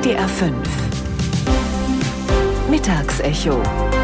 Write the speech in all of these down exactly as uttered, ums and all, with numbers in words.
D R fünf Mittagsecho.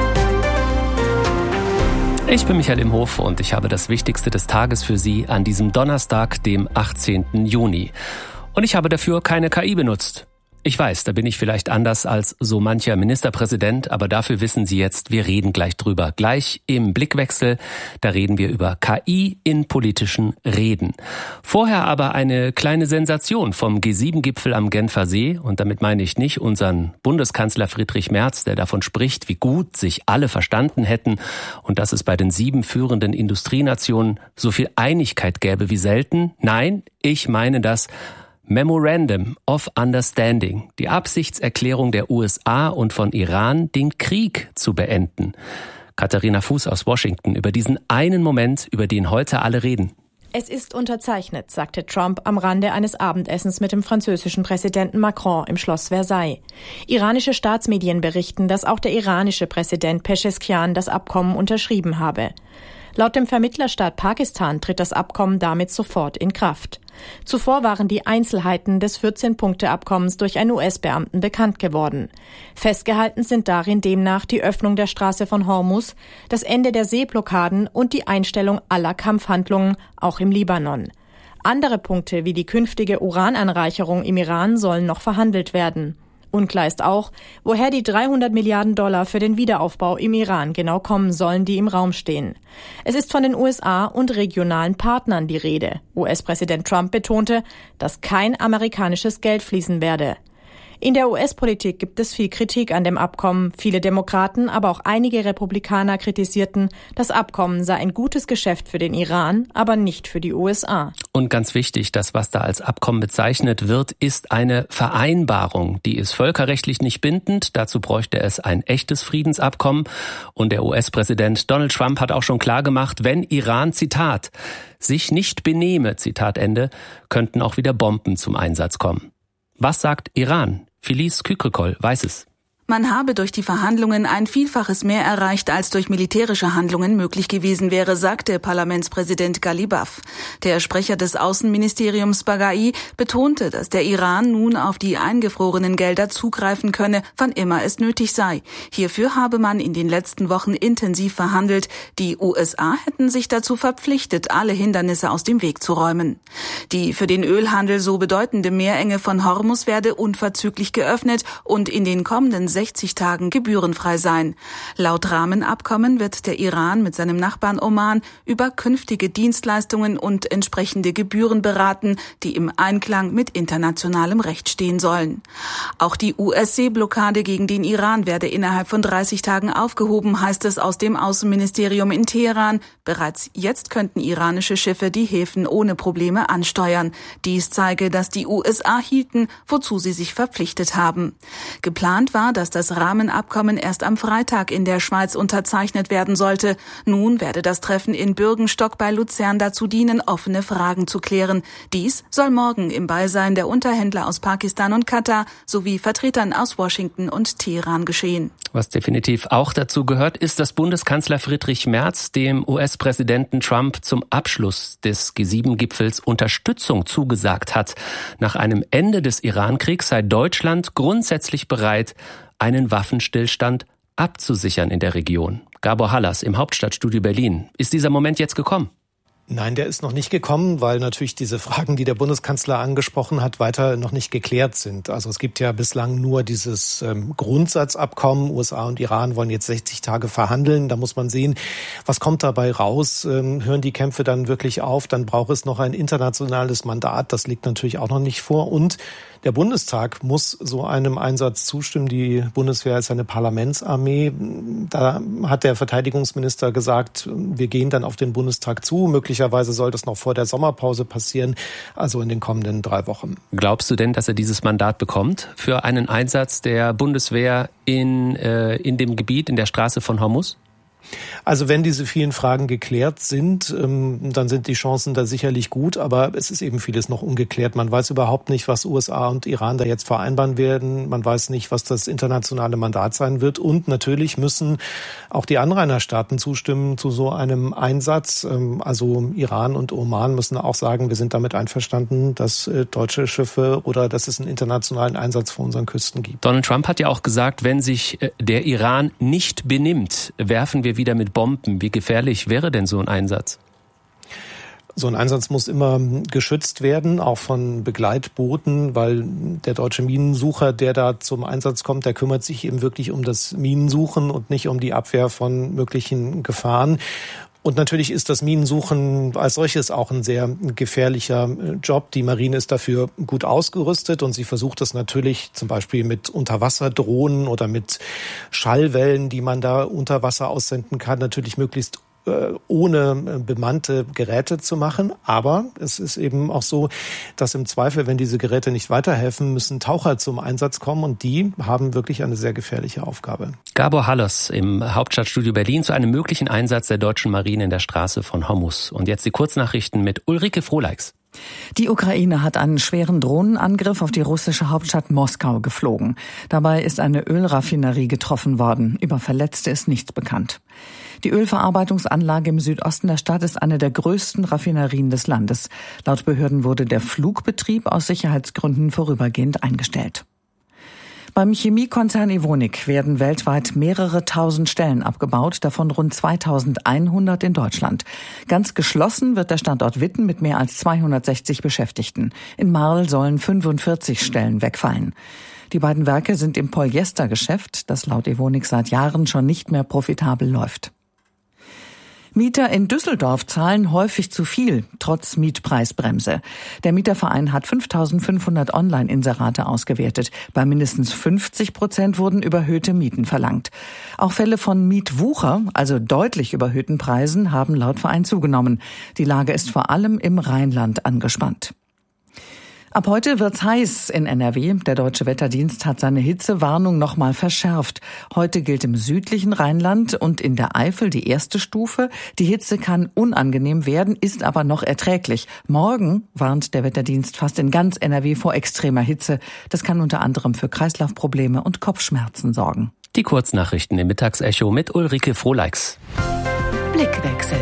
Ich bin Michael Imhof und ich habe das Wichtigste des Tages für Sie an diesem Donnerstag, dem achtzehnten Juni. Und ich habe dafür keine K I benutzt. Ich weiß, da bin ich vielleicht anders als so mancher Ministerpräsident, aber dafür wissen Sie jetzt, wir reden gleich drüber. Gleich im Blickwechsel, da reden wir über K I in politischen Reden. Vorher aber eine kleine Sensation vom G sieben Gipfel am Genfer See. Und damit meine ich nicht unseren Bundeskanzler Friedrich Merz, der davon spricht, wie gut sich alle verstanden hätten und dass es bei den sieben führenden Industrienationen so viel Einigkeit gäbe wie selten. Nein, ich meine das Memorandum of Understanding, die Absichtserklärung der U S A und von Iran, den Krieg zu beenden. Katharina Fuß aus Washington über diesen einen Moment, über den heute alle reden. Es ist unterzeichnet, sagte Trump am Rande eines Abendessens mit dem französischen Präsidenten Macron im Schloss Versailles. Iranische Staatsmedien berichten, dass auch der iranische Präsident Pescheskian das Abkommen unterschrieben habe. Laut dem Vermittlerstaat Pakistan tritt das Abkommen damit sofort in Kraft. Zuvor waren die Einzelheiten des vierzehn-Punkte-Abkommens durch einen U S-Beamten bekannt geworden. Festgehalten sind darin demnach die Öffnung der Straße von Hormuz, das Ende der Seeblockaden und die Einstellung aller Kampfhandlungen, auch im Libanon. Andere Punkte wie die künftige Urananreicherung im Iran sollen noch verhandelt werden. Unklar ist auch, woher die dreihundert Milliarden Dollar für den Wiederaufbau im Iran genau kommen sollen, die im Raum stehen. Es ist von den U S A und regionalen Partnern die Rede. U S-Präsident Trump betonte, dass kein amerikanisches Geld fließen werde. In der U S-Politik gibt es viel Kritik an dem Abkommen. Viele Demokraten, aber auch einige Republikaner kritisierten, das Abkommen sei ein gutes Geschäft für den Iran, aber nicht für die U S A. Und ganz wichtig, das, was da als Abkommen bezeichnet wird, ist eine Vereinbarung. Die ist völkerrechtlich nicht bindend. Dazu bräuchte es ein echtes Friedensabkommen. Und der U S-Präsident Donald Trump hat auch schon klargemacht, wenn Iran, Zitat, sich nicht benehme, Zitat Ende, könnten auch wieder Bomben zum Einsatz kommen. Was sagt Iran? Felice Kükrikol weiß es. Man habe durch die Verhandlungen ein Vielfaches mehr erreicht, als durch militärische Handlungen möglich gewesen wäre, sagte Parlamentspräsident Ghalibaf. Der Sprecher des Außenministeriums Baghai betonte, dass der Iran nun auf die eingefrorenen Gelder zugreifen könne, wann immer es nötig sei. Hierfür habe man in den letzten Wochen intensiv verhandelt. Die U S A hätten sich dazu verpflichtet, alle Hindernisse aus dem Weg zu räumen. Die für den Ölhandel so bedeutende Meerenge von Hormuz werde unverzüglich geöffnet und in den kommenden sechzig Tagen gebührenfrei sein. Laut Rahmenabkommen wird der Iran mit seinem Nachbarn Oman über künftige Dienstleistungen und entsprechende Gebühren beraten, die im Einklang mit internationalem Recht stehen sollen. Auch die U S-Seeblockade gegen den Iran werde innerhalb von dreißig Tagen aufgehoben, heißt es aus dem Außenministerium in Teheran. Bereits jetzt könnten iranische Schiffe die Häfen ohne Probleme ansteuern. Dies zeige, dass die U S A hielten, wozu sie sich verpflichtet haben. Geplant war, dass das Rahmenabkommen erst am Freitag in der Schweiz unterzeichnet werden sollte. Nun werde das Treffen in Bürgenstock bei Luzern dazu dienen, offene Fragen zu klären. Dies soll morgen im Beisein der Unterhändler aus Pakistan und Katar sowie Vertretern aus Washington und Teheran geschehen. Was definitiv auch dazu gehört, ist, dass Bundeskanzler Friedrich Merz dem U S-Präsidenten Trump zum Abschluss des G sieben Gipfels Unterstützung zugesagt hat. Nach einem Ende des Iran-Kriegs sei Deutschland grundsätzlich bereit, einen Waffenstillstand abzusichern in der Region. Gabor Hallas im Hauptstadtstudio Berlin. Ist dieser Moment jetzt gekommen? Nein, der ist noch nicht gekommen, weil natürlich diese Fragen, die der Bundeskanzler angesprochen hat, weiter noch nicht geklärt sind. Also es gibt ja bislang nur dieses ähm, Grundsatzabkommen. U S A und Iran wollen jetzt sechzig Tage verhandeln. Da muss man sehen, was kommt dabei raus. Ähm, hören die Kämpfe dann wirklich auf? Dann braucht es noch ein internationales Mandat. Das liegt natürlich auch noch nicht vor. Und der Bundestag muss so einem Einsatz zustimmen. Die Bundeswehr ist eine Parlamentsarmee. Da hat der Verteidigungsminister gesagt, wir gehen dann auf den Bundestag zu. Möglicherweise soll das noch vor der Sommerpause passieren, also in den kommenden drei Wochen. Glaubst du denn, dass er dieses Mandat bekommt für einen Einsatz der Bundeswehr in, äh, in dem Gebiet, in der Straße von Hormuz? Also wenn diese vielen Fragen geklärt sind, dann sind die Chancen da sicherlich gut, aber es ist eben vieles noch ungeklärt. Man weiß überhaupt nicht, was U S A und Iran da jetzt vereinbaren werden. Man weiß nicht, was das internationale Mandat sein wird. Und natürlich müssen auch die Anrainerstaaten zustimmen zu so einem Einsatz. Also Iran und Oman müssen auch sagen, wir sind damit einverstanden, dass deutsche Schiffe oder dass es einen internationalen Einsatz vor unseren Küsten gibt. Donald Trump hat ja auch gesagt, wenn sich der Iran nicht benimmt, werfen wir wieder mit Bomben. Wie gefährlich wäre denn so ein Einsatz? So ein Einsatz muss immer geschützt werden, auch von Begleitbooten, weil der deutsche Minensucher, der da zum Einsatz kommt, der kümmert sich eben wirklich um das Minensuchen und nicht um die Abwehr von möglichen Gefahren. Und natürlich ist das Minensuchen als solches auch ein sehr gefährlicher Job. Die Marine ist dafür gut ausgerüstet und sie versucht es natürlich zum Beispiel mit Unterwasserdrohnen oder mit Schallwellen, die man da unter Wasser aussenden kann, natürlich möglichst ohne bemannte Geräte zu machen. Aber es ist eben auch so, dass im Zweifel, wenn diese Geräte nicht weiterhelfen, müssen Taucher zum Einsatz kommen und die haben wirklich eine sehr gefährliche Aufgabe. Gabor Hallos im Hauptstadtstudio Berlin zu einem möglichen Einsatz der deutschen Marine in der Straße von Hormuz. Und jetzt die Kurznachrichten mit Ulrike Frohleix. Die Ukraine hat einen schweren Drohnenangriff auf die russische Hauptstadt Moskau geflogen. Dabei ist eine Ölraffinerie getroffen worden. Über Verletzte ist nichts bekannt. Die Ölverarbeitungsanlage im Südosten der Stadt ist eine der größten Raffinerien des Landes. Laut Behörden wurde der Flugbetrieb aus Sicherheitsgründen vorübergehend eingestellt. Beim Chemiekonzern Evonik werden weltweit mehrere tausend Stellen abgebaut, davon rund zweitausendeinhundert in Deutschland. Ganz geschlossen wird der Standort Witten mit mehr als zweihundertsechzig Beschäftigten. In Marl sollen fünfundvierzig Stellen wegfallen. Die beiden Werke sind im Polyestergeschäft, das laut Evonik seit Jahren schon nicht mehr profitabel läuft. Mieter in Düsseldorf zahlen häufig zu viel, trotz Mietpreisbremse. Der Mieterverein hat fünftausendfünfhundert Online-Inserate ausgewertet. Bei mindestens fünfzig Prozent wurden überhöhte Mieten verlangt. Auch Fälle von Mietwucher, also deutlich überhöhten Preisen, haben laut Verein zugenommen. Die Lage ist vor allem im Rheinland angespannt. Ab heute wird's heiß in N R W. Der Deutsche Wetterdienst hat seine Hitzewarnung nochmal verschärft. Heute gilt im südlichen Rheinland und in der Eifel die erste Stufe. Die Hitze kann unangenehm werden, ist aber noch erträglich. Morgen warnt der Wetterdienst fast in ganz N R W vor extremer Hitze. Das kann unter anderem für Kreislaufprobleme und Kopfschmerzen sorgen. Die Kurznachrichten im Mittagsecho mit Ulrike Frohleix. Blickwechsel.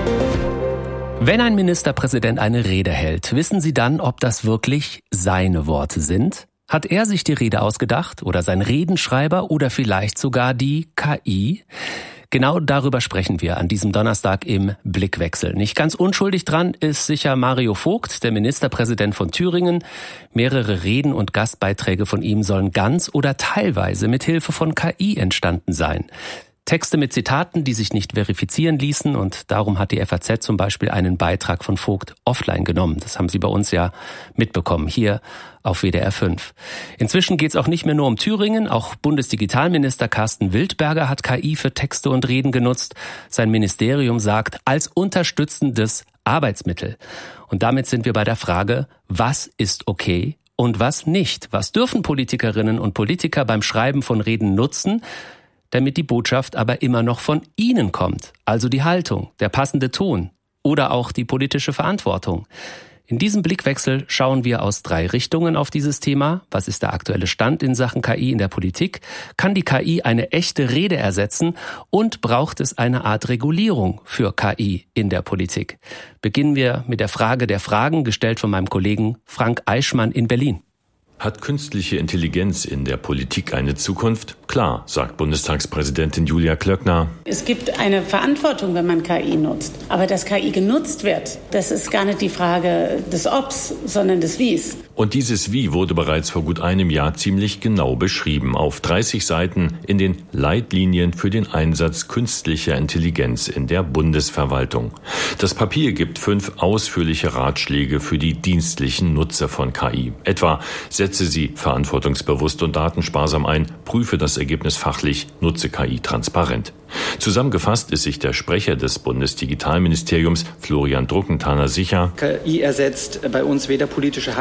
Wenn ein Ministerpräsident eine Rede hält, wissen Sie dann, ob das wirklich seine Worte sind? Hat er sich die Rede ausgedacht oder sein Redenschreiber oder vielleicht sogar die K I? Genau darüber sprechen wir an diesem Donnerstag im Blickwechsel. Nicht ganz unschuldig dran ist sicher Mario Vogt, der Ministerpräsident von Thüringen. Mehrere Reden und Gastbeiträge von ihm sollen ganz oder teilweise mit Hilfe von K I entstanden sein. Texte mit Zitaten, die sich nicht verifizieren ließen, und darum hat die F A Z zum Beispiel einen Beitrag von Vogt offline genommen. Das haben Sie bei uns ja mitbekommen, hier auf W D R fünf. Inzwischen geht es auch nicht mehr nur um Thüringen, auch Bundesdigitalminister Carsten Wildberger hat K I für Texte und Reden genutzt. Sein Ministerium sagt, als unterstützendes Arbeitsmittel. Und damit sind wir bei der Frage, was ist okay und was nicht? Was dürfen Politikerinnen und Politiker beim Schreiben von Reden nutzen, damit die Botschaft aber immer noch von Ihnen kommt, also die Haltung, der passende Ton oder auch die politische Verantwortung. In diesem Blickwechsel schauen wir aus drei Richtungen auf dieses Thema. Was ist der aktuelle Stand in Sachen K I in der Politik? Kann die K I eine echte Rede ersetzen? Und braucht es eine Art Regulierung für K I in der Politik? Beginnen wir mit der Frage der Fragen, gestellt von meinem Kollegen Frank Eichmann in Berlin. Hat künstliche Intelligenz in der Politik eine Zukunft? Klar, sagt Bundestagspräsidentin Julia Klöckner. Es gibt eine Verantwortung, wenn man K I nutzt. Aber dass K I genutzt wird, das ist gar nicht die Frage des Obs, sondern des Wies. Und dieses Wie wurde bereits vor gut einem Jahr ziemlich genau beschrieben. Auf dreißig Seiten in den Leitlinien für den Einsatz künstlicher Intelligenz in der Bundesverwaltung. Das Papier gibt fünf ausführliche Ratschläge für die dienstlichen Nutzer von K I. Etwa setze sie verantwortungsbewusst und datensparsam ein, prüfe das Ergebnis fachlich, nutze K I transparent. Zusammengefasst ist sich der Sprecher des Bundesdigitalministeriums, Florian Druckenthaler, sicher: K I ersetzt bei uns weder politische Haltung noch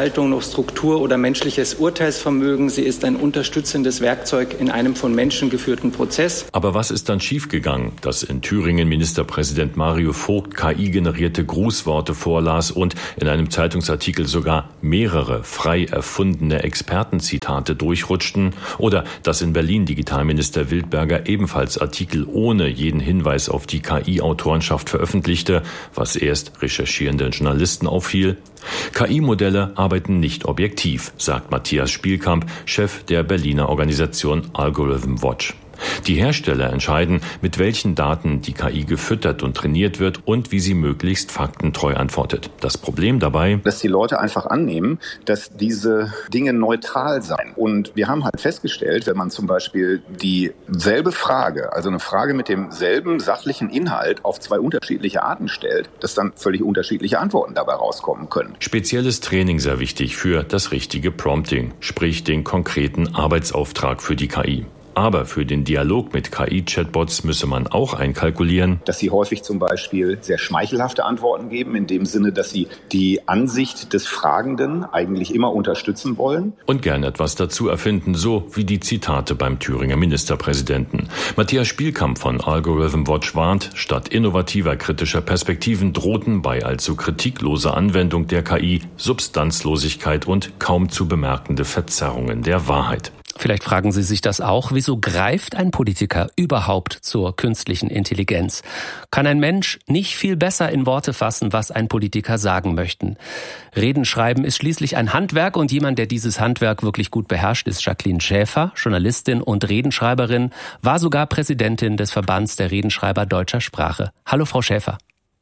Struktur oder menschliches Urteilsvermögen. Sie ist ein unterstützendes Werkzeug in einem von Menschen geführten Prozess. Aber was ist dann schiefgegangen, dass in Thüringen Ministerpräsident Mario Vogt K I-generierte Grußworte vorlas und in einem Zeitungsartikel sogar mehrere frei erfundene Expertenzitate durchrutschten? Oder dass in Berlin Digitalminister Wildberger ebenfalls Artikel ohne jeden Hinweis auf die K I-Autorenschaft veröffentlichte, was erst recherchierenden Journalisten auffiel? K I-Modelle arbeiten nicht objektiv, sagt Matthias Spielkamp, Chef der Berliner Organisation Algorithm Watch. Die Hersteller entscheiden, mit welchen Daten die K I gefüttert und trainiert wird und wie sie möglichst faktentreu antwortet. Das Problem dabei, dass die Leute einfach annehmen, dass diese Dinge neutral seien. Und wir haben halt festgestellt, wenn man zum Beispiel dieselbe Frage, also eine Frage mit demselben sachlichen Inhalt auf zwei unterschiedliche Arten stellt, dass dann völlig unterschiedliche Antworten dabei rauskommen können. Spezielles Training sehr wichtig für das richtige Prompting, sprich den konkreten Arbeitsauftrag für die K I. Aber für den Dialog mit K I-Chatbots müsse man auch einkalkulieren, dass sie häufig zum Beispiel sehr schmeichelhafte Antworten geben, in dem Sinne, dass sie die Ansicht des Fragenden eigentlich immer unterstützen wollen. Und gern etwas dazu erfinden, so wie die Zitate beim Thüringer Ministerpräsidenten. Matthias Spielkamp von Algorithm Watch warnt, statt innovativer kritischer Perspektiven drohten bei allzu kritikloser Anwendung der K I Substanzlosigkeit und kaum zu bemerkende Verzerrungen der Wahrheit. Vielleicht fragen Sie sich das auch, wieso greift ein Politiker überhaupt zur künstlichen Intelligenz? Kann ein Mensch nicht viel besser in Worte fassen, was ein Politiker sagen möchte? Reden schreiben ist schließlich ein Handwerk und jemand, der dieses Handwerk wirklich gut beherrscht, ist Jacqueline Schäfer, Journalistin und Redenschreiberin, war sogar Präsidentin des Verbands der Redenschreiber deutscher Sprache. Hallo, Frau Schäfer.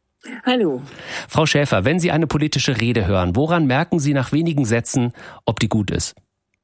Hallo. Frau Schäfer, wenn Sie eine politische Rede hören, woran merken Sie nach wenigen Sätzen, ob die gut ist?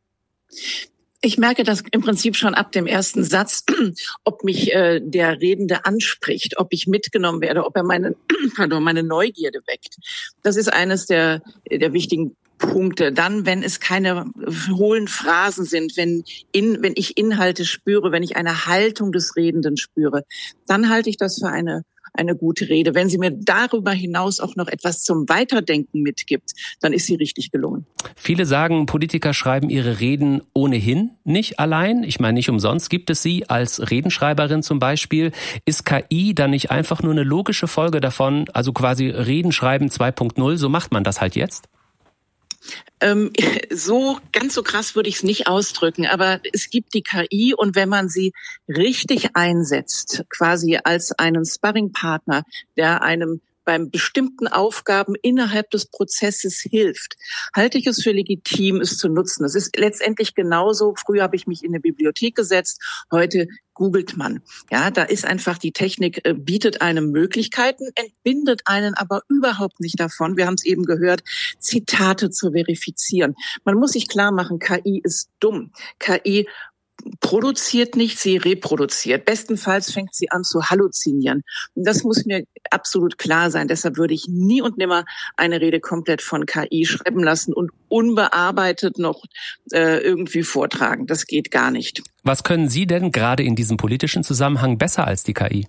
Ich merke das im Prinzip schon ab dem ersten Satz, ob mich äh, der Redende anspricht, ob ich mitgenommen werde, ob er meine, pardon, meine Neugierde weckt. Das ist eines der, der wichtigen Punkte. Dann, wenn es keine hohlen Phrasen sind, wenn, in, wenn ich Inhalte spüre, wenn ich eine Haltung des Redenden spüre, dann halte ich das für eine eine gute Rede. Wenn sie mir darüber hinaus auch noch etwas zum Weiterdenken mitgibt, dann ist sie richtig gelungen. Viele sagen, Politiker schreiben ihre Reden ohnehin nicht allein. Ich meine, nicht umsonst gibt es sie als Redenschreiberin zum Beispiel. Ist K I dann nicht einfach nur eine logische Folge davon, also quasi Redenschreiben zwei Punkt null, so macht man das halt jetzt? Ähm, so, ganz so krass würde ich es nicht ausdrücken, aber es gibt die K I und wenn man sie richtig einsetzt, quasi als einen Sparringpartner, der einem beim bestimmten Aufgaben innerhalb des Prozesses hilft, halte ich es für legitim, es zu nutzen. Es ist letztendlich genauso, früher habe ich mich in eine Bibliothek gesetzt, heute googelt man. Ja, da ist einfach die Technik, äh, bietet einem Möglichkeiten, entbindet einen aber überhaupt nicht davon. Wir haben es eben gehört, Zitate zu verifizieren. Man muss sich klar machen, K I ist dumm. K I produziert nicht, sie reproduziert. Bestenfalls fängt sie an zu halluzinieren. Und das muss mir absolut klar sein. Deshalb würde ich nie und nimmer eine Rede komplett von K I schreiben lassen und unbearbeitet noch äh, irgendwie vortragen. Das geht gar nicht. Was können Sie denn gerade in diesem politischen Zusammenhang besser als die K I?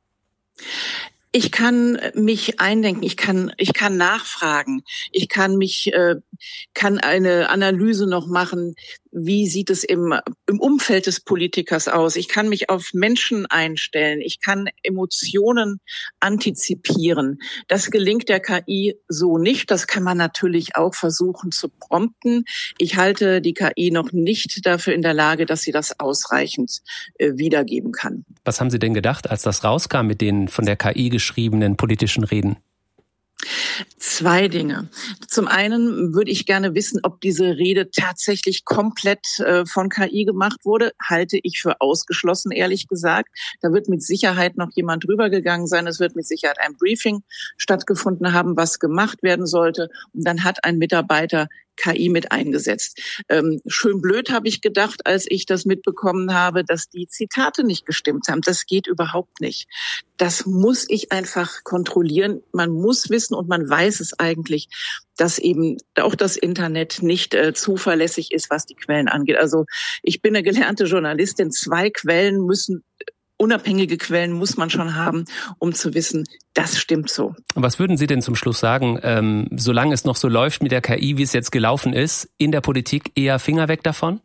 Ich kann mich eindenken, ich kann ich kann nachfragen, ich kann mich äh, kann eine Analyse noch machen, wie sieht es im im Umfeld des Politikers aus? Ich kann mich auf Menschen einstellen, ich kann Emotionen antizipieren. Das gelingt der K I so nicht, das kann man natürlich auch versuchen zu prompten. Ich halte die K I noch nicht dafür in der Lage, dass sie das ausreichend äh, wiedergeben kann. Was haben Sie denn gedacht, als das rauskam mit den von der K I geschriebenen politischen Reden? Zwei Dinge. Zum einen würde ich gerne wissen, ob diese Rede tatsächlich komplett äh, von K I gemacht wurde. Halte ich für ausgeschlossen, ehrlich gesagt. Da wird mit Sicherheit noch jemand drüber gegangen sein. Es wird mit Sicherheit ein Briefing stattgefunden haben, was gemacht werden sollte. Und dann hat ein Mitarbeiter K I mit eingesetzt. Ähm, schön blöd habe ich gedacht, als ich das mitbekommen habe, dass die Zitate nicht gestimmt haben. Das geht überhaupt nicht. Das muss ich einfach kontrollieren. Man muss wissen und man weiß es eigentlich, dass eben auch das Internet nicht äh, zuverlässig ist, was die Quellen angeht. Also ich bin eine gelernte Journalistin. Zwei Quellen müssen unabhängige Quellen muss man schon haben, um zu wissen, das stimmt so. Was würden Sie denn zum Schluss sagen, ähm, solange es noch so läuft mit der K I, wie es jetzt gelaufen ist, in der Politik eher Finger weg davon?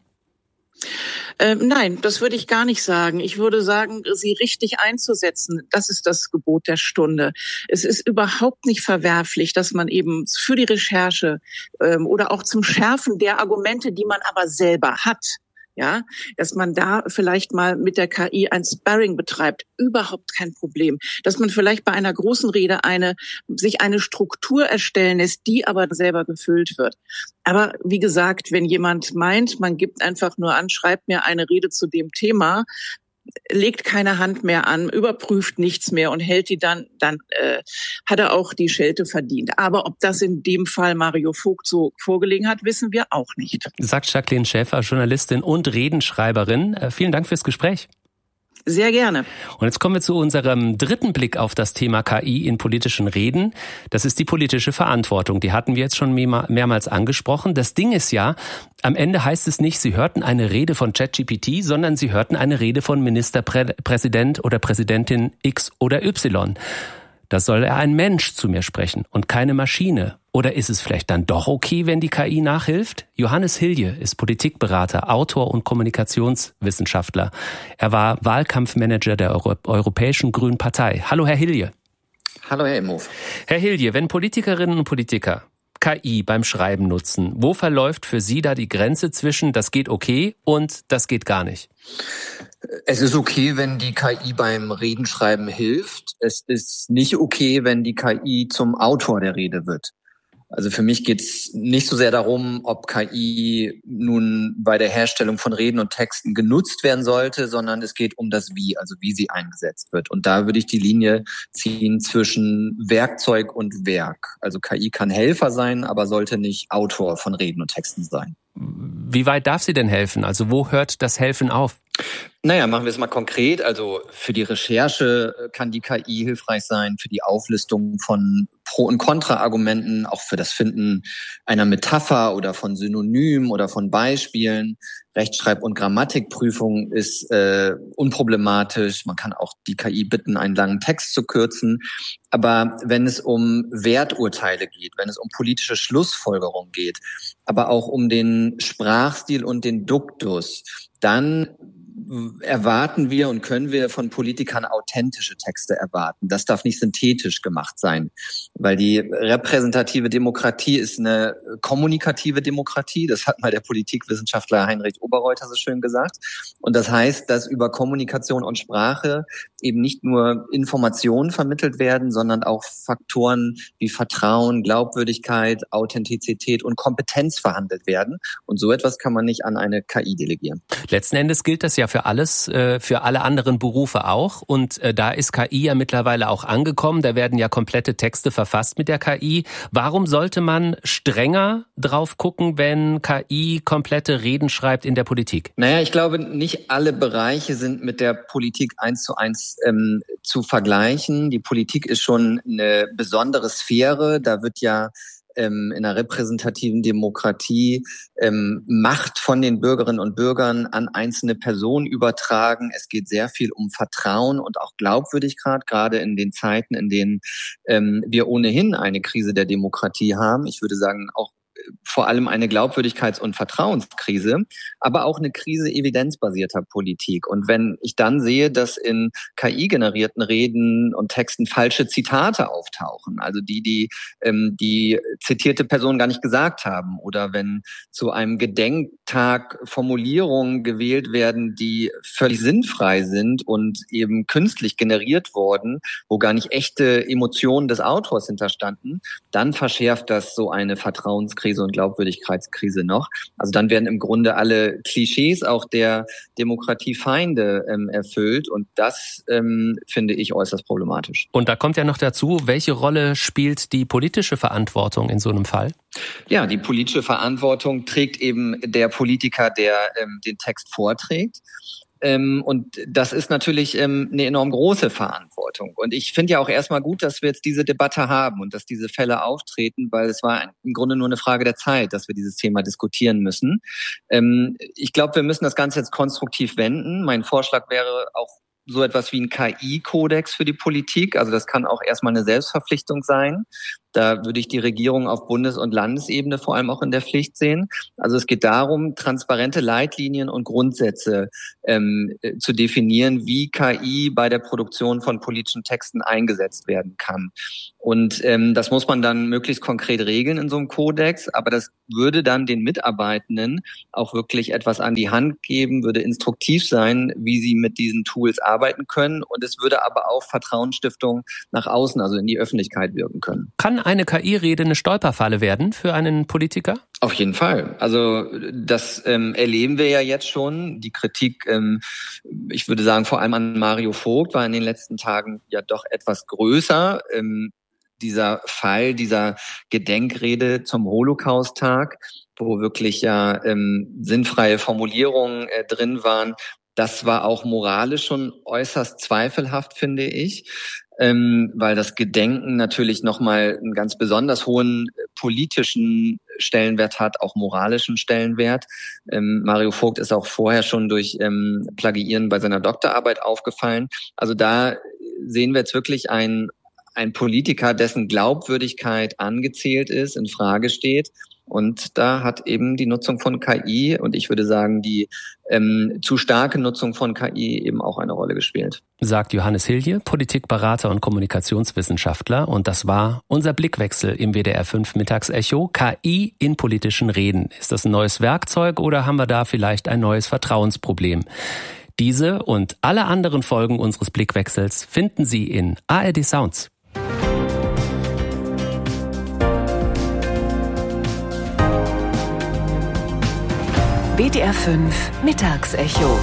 Ähm, nein, das würde ich gar nicht sagen. Ich würde sagen, sie richtig einzusetzen, das ist das Gebot der Stunde. Es ist überhaupt nicht verwerflich, dass man eben für die Recherche ähm, oder auch zum Schärfen der Argumente, die man aber selber hat, ja, dass man da vielleicht mal mit der K I ein Sparring betreibt, überhaupt kein Problem. Dass man vielleicht bei einer großen Rede eine, sich eine Struktur erstellen lässt, die aber selber gefüllt wird. Aber wie gesagt, wenn jemand meint, man gibt einfach nur an, schreibt mir eine Rede zu dem Thema, legt keine Hand mehr an, überprüft nichts mehr und hält die dann, dann äh, hat er auch die Schelte verdient. Aber ob das in dem Fall Mario Vogt so vorgelegen hat, wissen wir auch nicht. Sagt Jacqueline Schäfer, Journalistin und Redenschreiberin. Äh, vielen Dank fürs Gespräch. Sehr gerne. Und jetzt kommen wir zu unserem dritten Blick auf das Thema K I in politischen Reden. Das ist die politische Verantwortung. Die hatten wir jetzt schon mehrmals angesprochen. Das Ding ist ja, am Ende heißt es nicht, Sie hörten eine Rede von ChatGPT, sondern Sie hörten eine Rede von Ministerpräsident oder Präsidentin X oder Y. Da soll er ein Mensch zu mir sprechen und keine Maschine. Oder ist es vielleicht dann doch okay, wenn die K I nachhilft? Johannes Hilje ist Politikberater, Autor und Kommunikationswissenschaftler. Er war Wahlkampfmanager der Euro- Europäischen Grünen Partei. Hallo, Herr Hilje. Hallo, Herr Imhof. Herr Hilje, wenn Politikerinnen und Politiker K I beim Schreiben nutzen, wo verläuft für Sie da die Grenze zwischen das geht okay und das geht gar nicht? Es ist okay, wenn die K I beim Redenschreiben hilft. Es ist nicht okay, wenn die K I zum Autor der Rede wird. Also für mich geht es nicht so sehr darum, ob K I nun bei der Herstellung von Reden und Texten genutzt werden sollte, sondern es geht um das Wie, also wie sie eingesetzt wird. Und da würde ich die Linie ziehen zwischen Werkzeug und Werk. Also K I kann Helfer sein, aber sollte nicht Autor von Reden und Texten sein. Wie weit darf sie denn helfen? Also wo hört das Helfen auf? Naja, machen wir es mal konkret. Also für die Recherche kann die K I hilfreich sein, für die Auflistung von Pro- und Kontra-Argumenten, auch für das Finden einer Metapher oder von Synonymen oder von Beispielen. Rechtschreib- und Grammatikprüfung ist äh, unproblematisch. Man kann auch die K I bitten, einen langen Text zu kürzen. Aber wenn es um Werturteile geht, wenn es um politische Schlussfolgerungen geht, aber auch um den Sprachstil und den Duktus, dann erwarten wir und können wir von Politikern authentische Texte erwarten. Das darf nicht synthetisch gemacht sein, weil die repräsentative Demokratie ist eine kommunikative Demokratie. Das hat mal der Politikwissenschaftler Heinrich Oberreuter so schön gesagt. Und das heißt, dass über Kommunikation und Sprache eben nicht nur Informationen vermittelt werden, sondern auch Faktoren wie Vertrauen, Glaubwürdigkeit, Authentizität und Kompetenz verhandelt werden. Und so etwas kann man nicht an eine K I delegieren. Letzten Endes gilt das ja für alles, für alle anderen Berufe auch. Und da ist K I ja mittlerweile auch angekommen. Da werden ja komplette Texte verfasst mit der K I. Warum sollte man strenger drauf gucken, wenn K I komplette Reden schreibt in der Politik? Naja, ich glaube, nicht alle Bereiche sind mit der Politik eins zu eins ähm, zu vergleichen. Die Politik ist schon eine besondere Sphäre. Da wird ja in einer repräsentativen Demokratie ähm, Macht von den Bürgerinnen und Bürgern an einzelne Personen übertragen. Es geht sehr viel um Vertrauen und auch Glaubwürdigkeit, gerade in den Zeiten, in denen ähm, wir ohnehin eine Krise der Demokratie haben. Ich würde sagen, auch vor allem eine Glaubwürdigkeits- und Vertrauenskrise, aber auch eine Krise evidenzbasierter Politik. Und wenn ich dann sehe, dass in K I-generierten Reden und Texten falsche Zitate auftauchen, also die, die ähm, die zitierte Person gar nicht gesagt haben, oder wenn zu einem Gedenktag Formulierungen gewählt werden, die völlig sinnfrei sind und eben künstlich generiert wurden, wo gar nicht echte Emotionen des Autors hinterstanden, dann verschärft das so eine Vertrauenskrise und Glaubwürdigkeitskrise noch. Also dann werden im Grunde alle Klischees auch der Demokratiefeinde ähm, erfüllt, und das ähm, finde ich äußerst problematisch. Und da kommt ja noch dazu, welche Rolle spielt die politische Verantwortung in so einem Fall? Ja, die politische Verantwortung trägt eben der Politiker, der ähm, den Text vorträgt. Ähm, und das ist natürlich ähm, eine enorm große Verantwortung. Und ich finde ja auch erstmal gut, dass wir jetzt diese Debatte haben und dass diese Fälle auftreten, weil es war im Grunde nur eine Frage der Zeit, dass wir dieses Thema diskutieren müssen. Ähm, ich glaube, wir müssen das Ganze jetzt konstruktiv wenden. Mein Vorschlag wäre auch so etwas wie ein K I-Kodex für die Politik. Also das kann auch erstmal eine Selbstverpflichtung sein. Da würde ich die Regierung auf Bundes- und Landesebene vor allem auch in der Pflicht sehen. Also es geht darum, transparente Leitlinien und Grundsätze ähm, zu definieren, wie K I bei der Produktion von politischen Texten eingesetzt werden kann. Und ähm, das muss man dann möglichst konkret regeln in so einem Kodex. Aber das würde dann den Mitarbeitenden auch wirklich etwas an die Hand geben, würde instruktiv sein, wie sie mit diesen Tools arbeiten können. Und es würde aber auch Vertrauensstiftung nach außen, also in die Öffentlichkeit wirken können. Kann eine K I-Rede eine Stolperfalle werden für einen Politiker? Auf jeden Fall. Also das ähm, erleben wir ja jetzt schon. Die Kritik, ähm, ich würde sagen, vor allem an Mario Vogt war in den letzten Tagen ja doch etwas größer. Ähm, dieser Fall, dieser Gedenkrede zum Holocaust-Tag, wo wirklich ja ähm, sinnfreie Formulierungen äh, drin waren, das war auch moralisch schon äußerst zweifelhaft, finde ich. Ähm, weil das Gedenken natürlich nochmal einen ganz besonders hohen politischen Stellenwert hat, auch moralischen Stellenwert. Ähm, Mario Vogt ist auch vorher schon durch ähm, Plagiieren bei seiner Doktorarbeit aufgefallen. Also da sehen wir jetzt wirklich einen, einen Politiker, dessen Glaubwürdigkeit angezählt ist, in Frage steht. Und da hat eben die Nutzung von K I und ich würde sagen, die ähm, zu starke Nutzung von K I eben auch eine Rolle gespielt. Sagt Johannes Hilje, Politikberater und Kommunikationswissenschaftler. Und das war unser Blickwechsel im W D R fünf Mittagsecho. K I in politischen Reden. Ist das ein neues Werkzeug oder haben wir da vielleicht ein neues Vertrauensproblem? Diese und alle anderen Folgen unseres Blickwechsels finden Sie in A R D Sounds. W D R fünf Mittagsecho.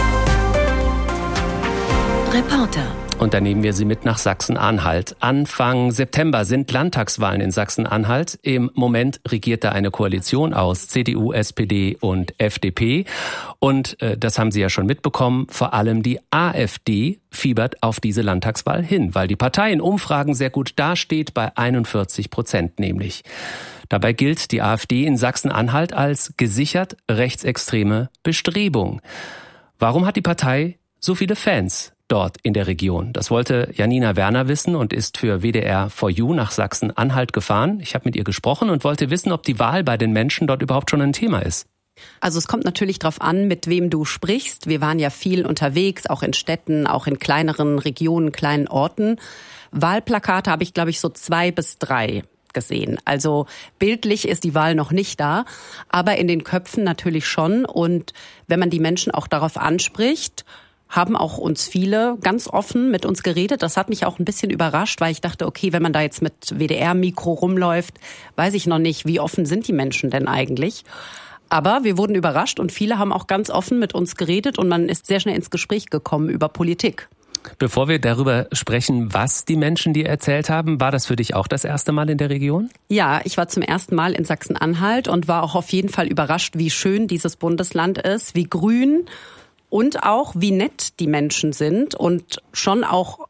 Reporter. Und da nehmen wir Sie mit nach Sachsen-Anhalt. Anfang September sind Landtagswahlen in Sachsen-Anhalt. Im Moment regiert da eine Koalition aus C D U, S P D und F D P. Und äh, das haben Sie ja schon mitbekommen, vor allem die AfD fiebert auf diese Landtagswahl hin, weil die Partei in Umfragen sehr gut dasteht, bei einundvierzig Prozent nämlich. Dabei gilt die AfD in Sachsen-Anhalt als gesichert rechtsextreme Bestrebung. Warum hat die Partei so viele Fans dort in der Region? Das wollte Janina Werner wissen und ist für W D R for You nach Sachsen-Anhalt gefahren. Ich habe mit ihr gesprochen und wollte wissen, ob die Wahl bei den Menschen dort überhaupt schon ein Thema ist. Also es kommt natürlich drauf an, mit wem du sprichst. Wir waren ja viel unterwegs, auch in Städten, auch in kleineren Regionen, kleinen Orten. Wahlplakate habe ich, glaube ich, so zwei bis drei gesehen. Also bildlich ist die Wahl noch nicht da, aber in den Köpfen natürlich schon. Und wenn man die Menschen auch darauf anspricht, haben auch uns viele ganz offen mit uns geredet. Das hat mich auch ein bisschen überrascht, weil ich dachte, okay, wenn man da jetzt mit W D R-Mikro rumläuft, weiß ich noch nicht, wie offen sind die Menschen denn eigentlich? Aber wir wurden überrascht und viele haben auch ganz offen mit uns geredet und man ist sehr schnell ins Gespräch gekommen über Politik. Bevor wir darüber sprechen, was die Menschen dir erzählt haben, war das für dich auch das erste Mal in der Region? Ja, ich war zum ersten Mal in Sachsen-Anhalt und war auch auf jeden Fall überrascht, wie schön dieses Bundesland ist, wie grün und auch wie nett die Menschen sind und schon auch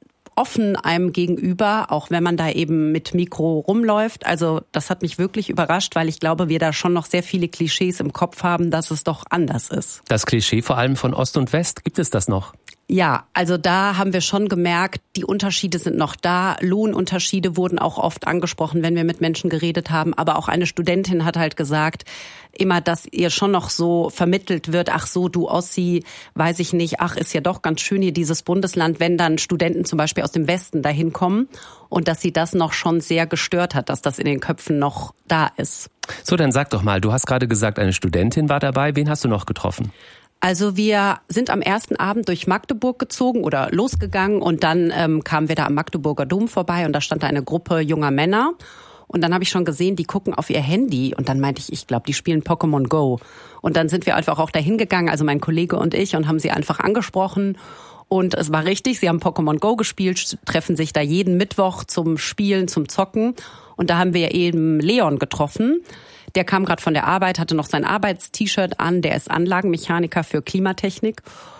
offen einem gegenüber, auch wenn man da eben mit Mikro rumläuft. Also das hat mich wirklich überrascht, weil ich glaube, wir da schon noch sehr viele Klischees im Kopf haben, dass es doch anders ist. Das Klischee vor allem von Ost und West, gibt es das noch? Ja, also da haben wir schon gemerkt, die Unterschiede sind noch da. Lohnunterschiede wurden auch oft angesprochen, wenn wir mit Menschen geredet haben. Aber auch eine Studentin hat halt gesagt, immer, dass ihr schon noch so vermittelt wird, ach so, du Ossi, weiß ich nicht, ach, ist ja doch ganz schön hier dieses Bundesland, wenn dann Studenten zum Beispiel aus dem Westen dahin kommen. Und dass sie das noch schon sehr gestört hat, dass das in den Köpfen noch da ist. So, dann sag doch mal, du hast gerade gesagt, eine Studentin war dabei. Wen hast du noch getroffen? Also wir sind am ersten Abend durch Magdeburg gezogen oder losgegangen und dann ähm, kamen wir da am Magdeburger Dom vorbei und da stand da eine Gruppe junger Männer und dann habe ich schon gesehen, die gucken auf ihr Handy und dann meinte ich, ich glaube, die spielen Pokémon Go und dann sind wir einfach auch dahin gegangen, also mein Kollege und ich und haben sie einfach angesprochen und es war richtig, sie haben Pokémon Go gespielt, treffen sich da jeden Mittwoch zum Spielen, zum Zocken und da haben wir eben Leon getroffen. Der kam gerade von der Arbeit, hatte noch sein Arbeitst-T-Shirt an. Der ist Anlagenmechaniker für Klimatechnik.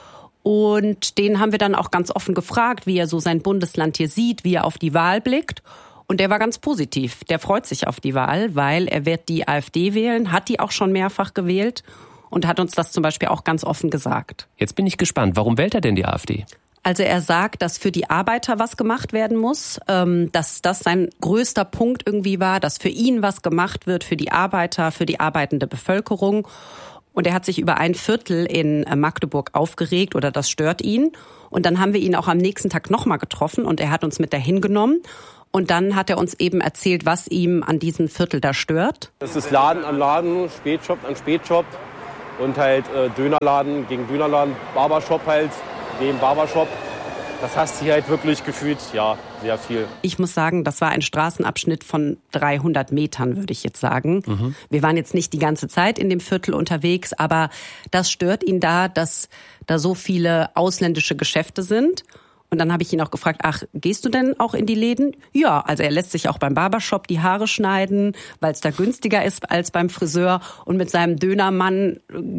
Und den haben wir dann auch ganz offen gefragt, wie er so sein Bundesland hier sieht, wie er auf die Wahl blickt. Und der war ganz positiv. Der freut sich auf die Wahl, weil er wird die AfD wählen, hat die auch schon mehrfach gewählt und hat uns das zum Beispiel auch ganz offen gesagt. Jetzt bin ich gespannt. Warum wählt er denn die AfD? Also er sagt, dass für die Arbeiter was gemacht werden muss, dass das sein größter Punkt irgendwie war, dass für ihn was gemacht wird, für die Arbeiter, für die arbeitende Bevölkerung. Und er hat sich über ein Viertel in Magdeburg aufgeregt oder das stört ihn. Und dann haben wir ihn auch am nächsten Tag nochmal getroffen und er hat uns mit dahin genommen. Und dann hat er uns eben erzählt, was ihm an diesem Viertel da stört. Es ist Laden an Laden, Spätshop an Spätshop und halt äh, Dönerladen gegen Dönerladen, Barbershop halt gegen Barbershop. Das hast du hier halt wirklich gefühlt, ja, sehr viel. Ich muss sagen, das war ein Straßenabschnitt von dreihundert Metern, würde ich jetzt sagen. Mhm. Wir waren jetzt nicht die ganze Zeit in dem Viertel unterwegs, aber das stört ihn da, dass da so viele ausländische Geschäfte sind. Und dann habe ich ihn auch gefragt, ach, gehst du denn auch in die Läden? Ja, also er lässt sich auch beim Barbershop die Haare schneiden, weil es da günstiger ist als beim Friseur. Und mit seinem Dönermann,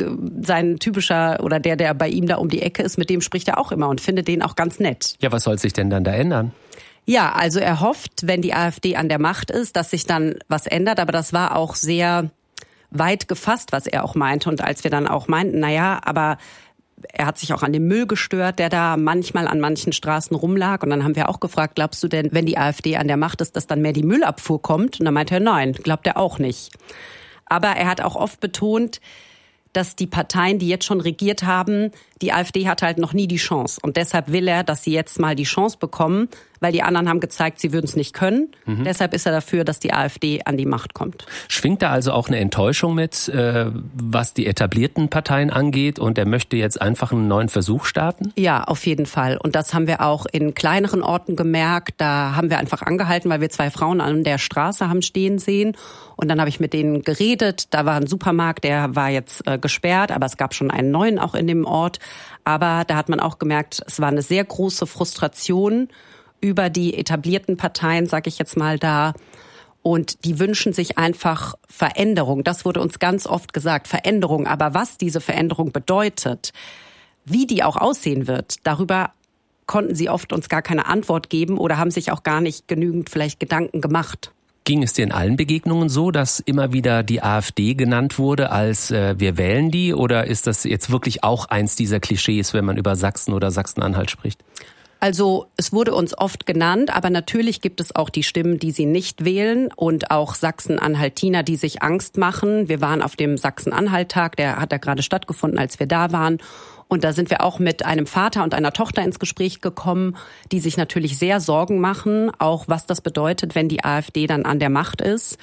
sein typischer oder der, der bei ihm da um die Ecke ist, mit dem spricht er auch immer und findet den auch ganz nett. Ja, was soll sich denn dann da ändern? Ja, also er hofft, wenn die AfD an der Macht ist, dass sich dann was ändert. Aber das war auch sehr weit gefasst, was er auch meinte. Und als wir dann auch meinten, na ja, aber er hat sich auch an dem Müll gestört, der da manchmal an manchen Straßen rumlag. Und dann haben wir auch gefragt, glaubst du denn, wenn die AfD an der Macht ist, dass dann mehr die Müllabfuhr kommt? Und dann meinte er, nein, glaubt er auch nicht. Aber er hat auch oft betont, dass die Parteien, die jetzt schon regiert haben, die AfD hat halt noch nie die Chance. Und deshalb will er, dass sie jetzt mal die Chance bekommen, weil die anderen haben gezeigt, sie würden es nicht können. Mhm. Deshalb ist er dafür, dass die AfD an die Macht kommt. Schwingt da also auch eine Enttäuschung mit, äh, was die etablierten Parteien angeht und er möchte jetzt einfach einen neuen Versuch starten? Ja, auf jeden Fall. Und das haben wir auch in kleineren Orten gemerkt. Da haben wir einfach angehalten, weil wir zwei Frauen an der Straße haben stehen sehen. Und dann habe ich mit denen geredet. Da war ein Supermarkt, der war jetzt äh, gesperrt, aber es gab schon einen neuen auch in dem Ort. Aber da hat man auch gemerkt, es war eine sehr große Frustration über die etablierten Parteien, sage ich jetzt mal, da. Und die wünschen sich einfach Veränderung. Das wurde uns ganz oft gesagt, Veränderung. Aber was diese Veränderung bedeutet, wie die auch aussehen wird, darüber konnten sie oft uns gar keine Antwort geben oder haben sich auch gar nicht genügend vielleicht Gedanken gemacht. Ging es dir in allen Begegnungen so, dass immer wieder die AfD genannt wurde als äh, wir wählen die? Oder ist das jetzt wirklich auch eins dieser Klischees, wenn man über Sachsen oder Sachsen-Anhalt spricht? Also es wurde uns oft genannt, aber natürlich gibt es auch die Stimmen, die sie nicht wählen und auch Sachsen-Anhaltiner, die sich Angst machen. Wir waren auf dem Sachsen-Anhalt-Tag, der hat ja gerade stattgefunden, als wir da waren. Und da sind wir auch mit einem Vater und einer Tochter ins Gespräch gekommen, die sich natürlich sehr Sorgen machen, auch was das bedeutet, wenn die AfD dann an der Macht ist.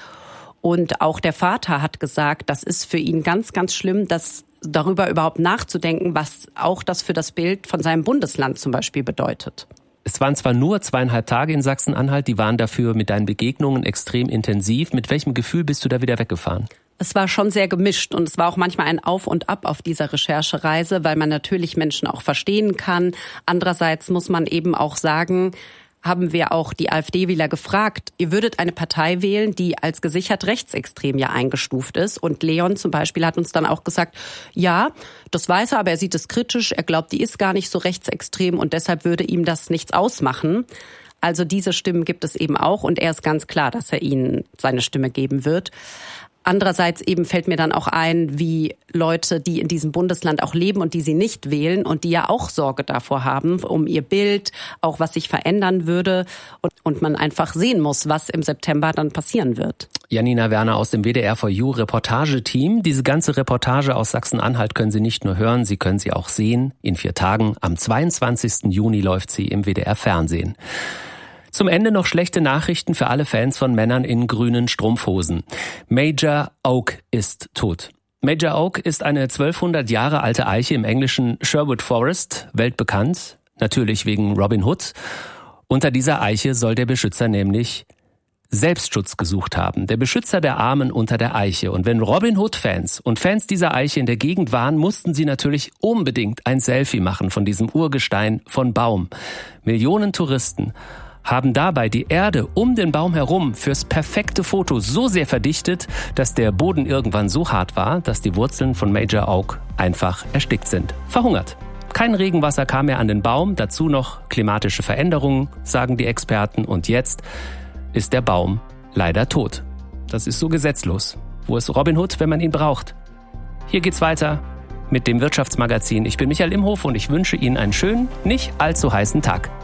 Und auch der Vater hat gesagt, das ist für ihn ganz, ganz schlimm, dass darüber überhaupt nachzudenken, was auch das für das Bild von seinem Bundesland zum Beispiel bedeutet. Es waren zwar nur zweieinhalb Tage in Sachsen-Anhalt, die waren dafür mit deinen Begegnungen extrem intensiv. Mit welchem Gefühl bist du da wieder weggefahren? Es war schon sehr gemischt und es war auch manchmal ein Auf und Ab auf dieser Recherchereise, weil man natürlich Menschen auch verstehen kann. Andererseits muss man eben auch sagen, haben wir auch die AfD-Wähler gefragt, ihr würdet eine Partei wählen, die als gesichert rechtsextrem ja eingestuft ist. Und Leon zum Beispiel hat uns dann auch gesagt, ja, das weiß er, aber er sieht es kritisch, er glaubt, die ist gar nicht so rechtsextrem und deshalb würde ihm das nichts ausmachen. Also diese Stimmen gibt es eben auch und er ist ganz klar, dass er ihnen seine Stimme geben wird. Andererseits eben fällt mir dann auch ein, wie Leute, die in diesem Bundesland auch leben und die sie nicht wählen und die ja auch Sorge davor haben, um ihr Bild, auch was sich verändern würde und, und man einfach sehen muss, was im September dann passieren wird. Janina Werner aus dem W D R for You Reportageteam. Diese ganze Reportage aus Sachsen-Anhalt können Sie nicht nur hören, Sie können sie auch sehen. In vier Tagen, am zweiundzwanzigsten Juni läuft sie im W D R Fernsehen. Zum Ende noch schlechte Nachrichten für alle Fans von Männern in grünen Strumpfhosen. Major Oak ist tot. Major Oak ist eine zwölfhundert Jahre alte Eiche im englischen Sherwood Forest, weltbekannt, natürlich wegen Robin Hood. Unter dieser Eiche soll der Beschützer nämlich Selbstschutz gesucht haben, der Beschützer der Armen unter der Eiche. Und wenn Robin Hood-Fans und Fans dieser Eiche in der Gegend waren, mussten sie natürlich unbedingt ein Selfie machen von diesem Urgestein von Baum. Millionen Touristen haben dabei die Erde um den Baum herum fürs perfekte Foto so sehr verdichtet, dass der Boden irgendwann so hart war, dass die Wurzeln von Major Oak einfach erstickt sind. Verhungert. Kein Regenwasser kam mehr an den Baum, dazu noch klimatische Veränderungen, sagen die Experten. Und jetzt ist der Baum leider tot. Das ist so gesetzlos. Wo ist Robin Hood, wenn man ihn braucht? Hier geht's weiter mit dem Wirtschaftsmagazin. Ich bin Michael Imhof und ich wünsche Ihnen einen schönen, nicht allzu heißen Tag.